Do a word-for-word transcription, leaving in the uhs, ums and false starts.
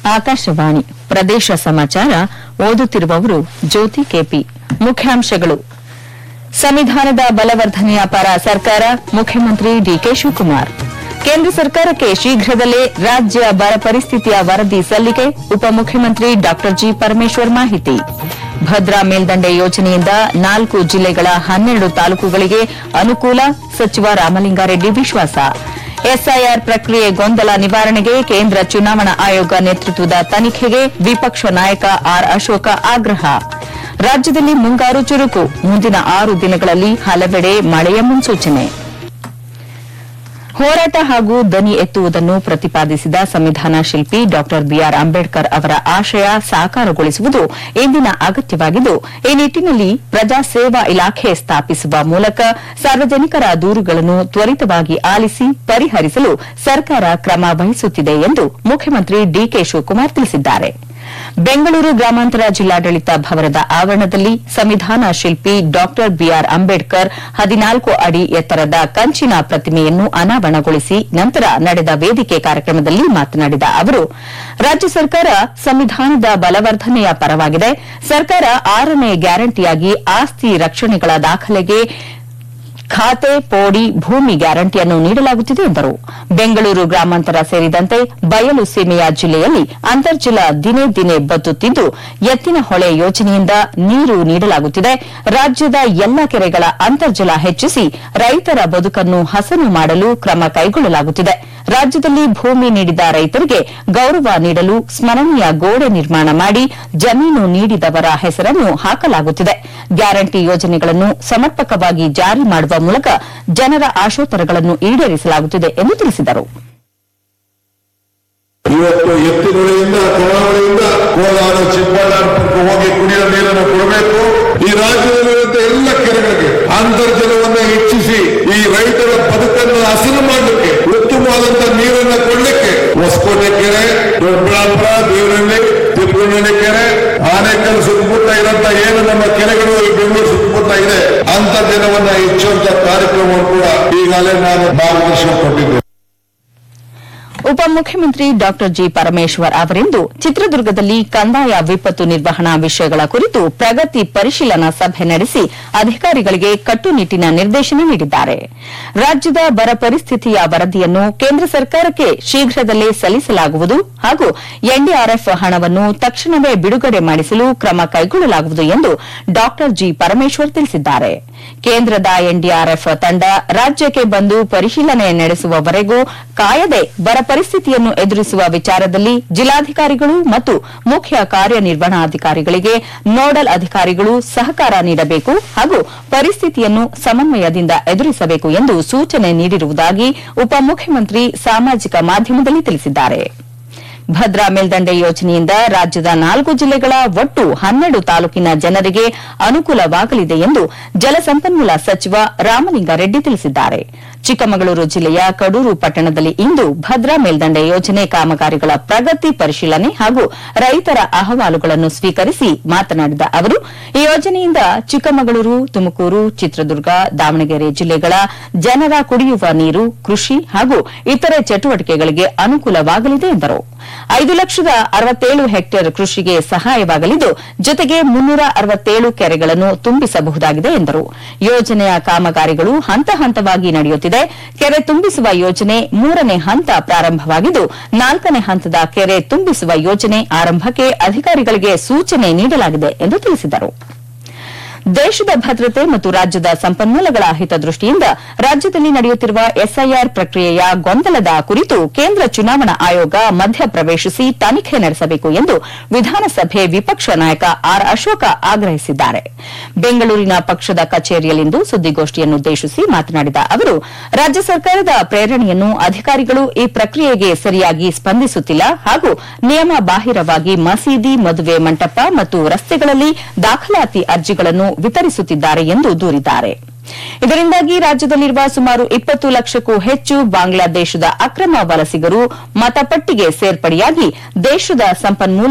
ಆಕಾಶವಾಣಿ ಪ್ರದೇಶ ಸಮಾಚಾರ ಓದುತ್ತಿರುವವರು ಜ್ಯೋತಿ ಕೆಪಿ. ಮುಖ್ಯಾಂಶಗಳು: ಸಂವಿಧಾನದ ಬಲವರ್ಧನೆಯ ಪರ ಸರ್ಕಾರ, ಮುಖ್ಯಮಂತ್ರಿ ಡಿಕೆ ಶಿವಕುಮಾರ್. ಕೇಂದ್ರ ಸರ್ಕಾರಕ್ಕೆ ಶೀಘ್ರದಲ್ಲೇ ರಾಜ್ಯ ಬರ ಪರಿಸ್ಥಿತಿಯ ವರದಿ ಸಲ್ಲಿಕೆ, ಉಪಮುಖ್ಯಮಂತ್ರಿ ಡಾ ಜಿ ಪರಮೇಶ್ವರ್ ಮಾಹಿತಿ. ಭದ್ರಾ ಮೇಲ್ದಂಡೆ ಯೋಜನೆಯಿಂದ ನಾಲ್ಕು ಜಿಲ್ಲೆಗಳ ಹನ್ನೆರಡು ತಾಲೂಕುಗಳಿಗೆ ಅನುಕೂಲ, ಸಚಿವ ರಾಮಲಿಂಗಾರೆಡ್ಡಿ ವಿಶ್ವಾಸ. ಎಸ್ಐಆರ್ ಪ್ರಕ್ರಿಯೆ ಗೊಂದಲ ನಿವಾರಣೆಗೆ ಕೇಂದ್ರ ಚುನಾವಣಾ ಆಯೋಗ ನೇತೃತ್ವದ ತನಿಖೆಗೆ ವಿಪಕ್ಷ ನಾಯಕ ಆರ್ ಅಶೋಕ ಆಗ್ರಹ. ರಾಜ್ಯದಲ್ಲಿ ಮುಂಗಾರು ಚುರುಕು, ಮುಂದಿನ ಆರು ದಿನಗಳಲ್ಲಿ ಹಲವೆಡೆ ಮಳೆಯ ಮುನ್ಸೂಚನೆ. ಹೋರಾಟ ಹಾಗೂ ದನಿ ಎತ್ತುವುದನ್ನು ಪ್ರತಿಪಾದಿಸಿದ ಸಂವಿಧಾನ ಶಿಲ್ಪಿ ಡಾ ಬಿಆರ್ ಅಂಬೇಡ್ಕರ್ ಅವರ ಆಶಯ ಸಾಕಾರಗೊಳಿಸುವುದು ಇಂದಿನ ಅಗತ್ಯವಾಗಿದ್ದು, ಈ ನಿಟ್ಟಿನಲ್ಲಿ ಪ್ರಜಾ ಸೇವಾ ಇಲಾಖೆ ಸ್ಥಾಪಿಸುವ ಮೂಲಕ ಸಾರ್ವಜನಿಕರ ದೂರುಗಳನ್ನು ತ್ವರಿತವಾಗಿ ಆಲಿಸಿ ಪರಿಹರಿಸಲು ಸರ್ಕಾರ ಕ್ರಮ ವಹಿಸುತ್ತಿದೆ ಎಂದು ಮುಖ್ಯಮಂತ್ರಿ ಡಿಕೆ ಶಿವಕುಮಾರ್ ತಿಳಿಸಿದ್ದಾರೆ. ಬೆಂಗಳೂರು ಗ್ರಾಮಾಂತರ ಜಿಲ್ಲಾಡಳಿತ ಭವನದ ಆವರಣದಲ್ಲಿ ಸಂವಿಧಾನ ಶಿಲ್ಪಿ ಡಾ ಬಿಆರ್ ಅಂಬೇಡ್ಕರ್ ಹದಿನಾಲ್ಕು ಅಡಿ ಎತ್ತರದ ಕಂಚಿನ ಪ್ರತಿಮೆಯನ್ನು ಅನಾವರಣಗೊಳಿಸಿ ನಂತರ ನಡೆದ ವೇದಿಕೆ ಕಾರ್ಯಕ್ರಮದಲ್ಲಿ ಮಾತನಾಡಿದ ಅವರು, ರಾಜ್ಯ ಸರ್ಕಾರ ಸಂವಿಧಾನದ ಬಲವರ್ಧನೆಯ ಪರವಾಗಿದೆ. ಸರ್ಕಾರ ಆರನೇ ಗ್ಯಾರಂಟಿಯಾಗಿ ಆಸ್ತಿ ರಕ್ಷಣೆಗಳ ದಾಖಲೆಗೆ ಖಾತೆ, ಪೋಡಿ, ಭೂಮಿ ಗ್ಯಾರಂಟಿಯನ್ನು ನೀಡಲಾಗುತ್ತಿದೆ ಎಂದರು. ಬೆಂಗಳೂರು ಗ್ರಾಮಾಂತರ ಸೇರಿದಂತೆ ಬಯಲು ಸೀಮೆಯ ಜಿಲ್ಲೆಯಲ್ಲಿ ಅಂತರ್ಜಲ ದಿನೇ ದಿನೇ ಬತ್ತುತ್ತಿದ್ದು, ಎತ್ತಿನಹೊಳೆ ಯೋಜನೆಯಿಂದ ನೀರು ನೀಡಲಾಗುತ್ತಿದೆ. ರಾಜ್ಯದ ಎಲ್ಲ ಕೆರೆಗಳ ಅಂತರ್ಜಲ ಹೆಚ್ಚಿಸಿ ರೈತರ ಬದುಕನ್ನು ಹಸನು ಮಾಡಲು ಕ್ರಮ ಕೈಗೊಳ್ಳಲಾಗುತ್ತಿದೆ. ರಾಜ್ಯದಲ್ಲಿ ಭೂಮಿ ನೀಡಿದ ರೈತರಿಗೆ ಗೌರವ ನೀಡಲು ಸ್ಮರಣೀಯ ಗೋಡೆ ನಿರ್ಮಾಣ ಮಾಡಿ ಜಮೀನು ನೀಡಿದವರ ಹೆಸರನ್ನು ಹಾಕಲಾಗುತ್ತಿದೆ. ಗ್ಯಾರಂಟಿ ಯೋಜನೆಗಳನ್ನು ಸಮರ್ಪಕವಾಗಿ ಜಾರಿ ಮಾಡುವ ಮೂಲಕ ಜನರ ಆಶೋತ್ತರಗಳನ್ನು ಈಡೇರಿಸಲಾಗುತ್ತಿದೆ ಎಂದು ತಿಳಿಸಿದರು. ಇವತ್ತು ಎತ್ತಿನೊಳೆಯಿಂದ ಕರಾವಳಿಯಿಂದ ಕೋಲಾರ, ಚಿಕ್ಕಬಳ್ಳಾಪುರಕ್ಕೆ ಹೋಗಿ ಕುಡಿಯುವ ನೀರನ್ನು ಕೊಡಬೇಕು. ಈ ರಾಜ್ಯದಲ್ಲಿರುವಂತ ಎಲ್ಲ ಕೆರೆಗಳಿಗೆ ಅಂತರ್ಜಲವನ್ನು ಹೆಚ್ಚಿಸಿ ಈ ರೈತರ ಬದುಕನ್ನು ಹಸಿರು ಮಾಡಲಿಕ್ಕೆ, ಉತ್ತಮವಾದಂತಹ ನೀರನ್ನು ಕೊಡಲಿಕ್ಕೆ ಹೊಸಕೋಟೆ ಕೆರೆ, ದೊಡ್ಡಬಳ್ಳಾಪುರ, ದೇವನಹಳ್ಳಿ, ತಿರುಪತಿ ಕೆರೆ, ಆನೇಕಲ್ ಸುತ್ತಮುತ್ತ ಇರುವಂತ ಏನು ನಮ್ಮ ಕೆರೆಗಳು ಬೆಂಗಳೂರು ಸುತ್ತಮುತ್ತ ಇದೆ, ಅಂತರ್ಜಲವನ್ನು ಹೆಚ್ಚುವಂತ ಕಾರ್ಯಕ್ರಮವನ್ನು ಕೂಡ ಈಗಾಗಲೇ ನಾನು ಮಾರ್ಗದರ್ಶನ ಕೊಟ್ಟಿದ್ದೇನೆ. ಉಪಮುಖ್ಯಮಂತ್ರಿ ಡಾ ಜಿ ಪರಮೇಶ್ವರ್ ಅವರಿಂದು ಚಿತ್ರದುರ್ಗದಲ್ಲಿ ಕಂದಾಯ ವಿಪತ್ತು ನಿರ್ವಹಣಾ ವಿಷಯಗಳ ಕುರಿತು ಪ್ರಗತಿ ಪರಿಶೀಲನಾ ಸಭೆ ನಡೆಸಿ ಅಧಿಕಾರಿಗಳಿಗೆ ಕಟ್ಟುನಿಟ್ಟಿನ ನಿರ್ದೇಶನ ನೀಡಿದ್ದಾರೆ. ರಾಜ್ಯದ ಬರ ಪರಿಸ್ಥಿತಿಯ ವರದಿಯನ್ನು ಕೇಂದ್ರ ಸರ್ಕಾರಕ್ಕೆ ಶೀಘ್ರದಲ್ಲೇ ಸಲ್ಲಿಸಲಾಗುವುದು ಹಾಗೂ ಎನ್ಡಿಆರ್ಎಫ್ ಹಣವನ್ನು ತಕ್ಷಣವೇ ಬಿಡುಗಡೆ ಮಾಡಿಸಲು ಕ್ರಮ ಕೈಗೊಳ್ಳಲಾಗುವುದು ಎಂದು ಡಾ ಜಿ ಪರಮೇಶ್ವರ್ ತಿಳಿಸಿದ್ದಾರೆ. ಕೇಂದ್ರದ ಎನ್ಡಿಆರ್ಎಫ್ ತಂಡ ರಾಜ್ಯಕ್ಕೆ ಬಂದು ಪರಿಶೀಲನೆ ನಡೆಸುವವರೆಗೂ ಕಾಯದೆ ಬರ ಪರಿಸ್ಥಿತಿಯನ್ನು ಎದುರಿಸುವ ವಿಚಾರದಲ್ಲಿ ಜಿಲ್ಲಾಧಿಕಾರಿಗಳು ಮತ್ತು ಮುಖ್ಯ ಕಾರ್ಯನಿರ್ವಹಣಾಧಿಕಾರಿಗಳಿಗೆ ನೋಡಲ್ ಅಧಿಕಾರಿಗಳು ಸಹಕಾರ ನೀಡಬೇಕು ಹಾಗೂ ಪರಿಸ್ಥಿತಿಯನ್ನು ಸಮನ್ವಯದಿಂದ ಎದುರಿಸಬೇಕು ಎಂದು ಸೂಚನೆ ನೀಡಿರುವುದಾಗಿ ಉಪಮುಖ್ಯಮಂತ್ರಿ ಸಾಮಾಜಿಕ ಮಾಧ್ಯಮದಲ್ಲಿ ತಿಳಿಸಿದ್ದಾರೆ. ಭದ್ರಾ ಮೇಲ್ದಂಡೆ ಯೋಜನೆಯಿಂದ ರಾಜ್ಯದ ನಾಲ್ಕು ಜಿಲ್ಲೆಗಳ ಒಟ್ಟು ಹನ್ನೆರಡು ತಾಲೂಕಿನ ಜನರಿಗೆ ಅನುಕೂಲವಾಗಲಿದೆ ಎಂದು ಜಲಸಂಪನ್ಮೂಲ ಸಚಿವ ರಾಮಲಿಂಗಾರೆಡ್ಡಿ ತಿಳಿಸಿದ್ದಾರೆ. ಚಿಕ್ಕಮಗಳೂರು ಜಿಲ್ಲೆಯ ಕಡೂರು ಪಟ್ಟಣದಲ್ಲಿ ಇಂದು ಭದ್ರಾ ಮೇಲ್ದಂಡೆ ಯೋಜನೆ ಕಾಮಗಾರಿಗಳ ಪ್ರಗತಿ ಪರಿಶೀಲನೆ ಹಾಗೂ ರೈತರ ಅಹವಾಲುಗಳನ್ನು ಸ್ವೀಕರಿಸಿ ಮಾತನಾಡಿದ ಅವರು, ಈ ಯೋಜನೆಯಿಂದ ಚಿಕ್ಕಮಗಳೂರು, ತುಮಕೂರು, ಚಿತ್ರದುರ್ಗ, ದಾವಣಗೆರೆ ಜಿಲ್ಲೆಗಳ ಜನರ ಕುಡಿಯುವ ನೀರು, ಕೃಷಿ ಹಾಗೂ ಇತರೆ ಚಟುವಟಿಕೆಗಳಿಗೆ ಅನುಕೂಲವಾಗಲಿದೆ ಎಂದರು. ಐದು ಲಕ್ಷದ ಅರವತ್ತೇಳು ಹೆಕ್ಟೇರ್ ಕೃಷಿಗೆ ಸಹಾಯವಾಗಲಿದ್ದು, ಜೊತೆಗೆ ಮುನ್ನೂರ ಅರವತ್ತೇಳು ಕೆರೆಗಳನ್ನು ತುಂಬಿಸಬಹುದಾಗಿದೆ ಎಂದರು. ಯೋಜನೆಯ ಕಾಮಗಾರಿಗಳು ಹಂತ ಹಂತವಾಗಿ ನಡೆಯುತ್ತಿದೆ. ಕೆರೆ ತುಂಬಿಸುವ ಯೋಜನೆ ಮೂರನೇ ಹಂತ ಪ್ರಾರಂಭವಾಗಿದ್ದು, ನಾಲ್ಕನೇ ಹಂತದ ಕೆರೆ ತುಂಬಿಸುವ ಯೋಜನೆ ಆರಂಭಕ್ಕೆ ಅಧಿಕಾರಿಗಳಿಗೆ ಸೂಚನೆ ನೀಡಲಾಗಿದೆ ಎಂದು ತಿಳಿಸಿದರು. ದೇಶದ ಭದ್ರತೆ ಮತ್ತು ರಾಜ್ಯದ ಸಂಪನ್ಮೂಲಗಳ ಹಿತದೃಷ್ಟಿಯಿಂದ ರಾಜ್ಯದಲ್ಲಿ ನಡೆಯುತ್ತಿರುವ ಎಸ್ಐಆರ್ ಪ್ರಕ್ರಿಯೆಯ ಗೊಂದಲದ ಕುರಿತು ಕೇಂದ್ರ ಚುನಾವಣಾ ಆಯೋಗ ಮಧ್ಯಪ್ರವೇಶಿಸಿ ತನಿಖೆ ನಡೆಸಬೇಕು ಎಂದು ವಿಧಾನಸಭೆ ವಿಪಕ್ಷ ನಾಯಕ ಆರ್ ಅಶೋಕ ಆಗ್ರಹಿಸಿದ್ದಾರೆ. ಬೆಂಗಳೂರಿನ ಪಕ್ಷದ ಕಚೇರಿಯಲ್ಲಿಂದು ಸುದ್ದಿಗೋಷ್ಠಿಯನ್ನುದ್ದೇಶಿಸಿ ಮಾತನಾಡಿದ ಅವರು, ರಾಜ್ಯ ಸರ್ಕಾರದ ಪ್ರೇರಣೆಯನ್ನು ಅಧಿಕಾರಿಗಳು ಈ ಪ್ರಕ್ರಿಯೆಗೆ ಸರಿಯಾಗಿ ಸ್ಪಂದಿಸುತ್ತಿಲ್ಲ ಹಾಗೂ ನಿಯಮ ಬಾಹಿರವಾಗಿ ಮಸೀದಿ, ಮದುವೆ ಮಂಟಪ ಮತ್ತು ರಸ್ತೆಗಳಲ್ಲಿ ದಾಖಲಾತಿ ಅರ್ಜಿಗಳನ್ನು ವಿತರಿಸುತ್ತಿದ್ದಾರೆ ಎಂದು ದೂರಿದ್ದಾರೆ. ಇದರಿಂದಾಗಿ ರಾಜ್ಯದಲ್ಲಿರುವ ಸುಮಾರು ಇಪ್ಪತ್ತು ಲಕ್ಷಕ್ಕೂ ಹೆಚ್ಚು ಬಾಂಗ್ಲಾದೇಶದ ಅಕ್ರಮ ವಲಸಿಗರು ಮತಪಟ್ಟಿಗೆ ಸೇರ್ಪಡೆಯಾಗಿ ದೇಶದ ಸಂಪನ್ಮೂಲ